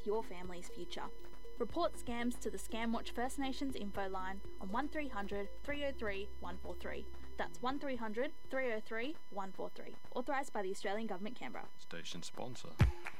with your family's future. Report scams to the Scamwatch First Nations info line on 1300 303 143. That's 1300 303 143. Authorised by the Australian Government, Canberra. Station sponsor.